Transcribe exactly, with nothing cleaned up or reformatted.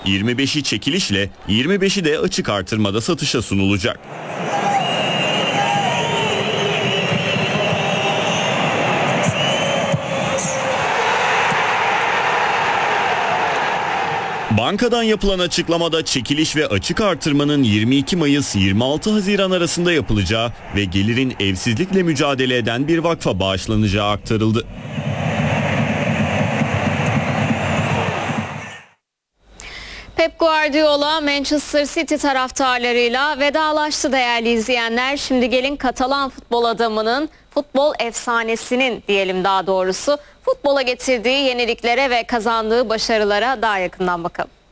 yirmi beşi çekilişle, yirmi beşi de açık artırmada satışa sunulacak. Bankadan yapılan açıklamada çekiliş ve açık artırmanın yirmi iki Mayıs yirmi altı Haziran arasında yapılacağı ve gelirin evsizlikle mücadele eden bir vakfa bağışlanacağı aktarıldı. Pep Guardiola Manchester City taraftarlarıyla vedalaştı değerli izleyenler. Şimdi gelin Katalan futbol adamının, futbol efsanesinin diyelim daha doğrusu, futbola getirdiği yeniliklere ve kazandığı başarılara daha yakından bakalım.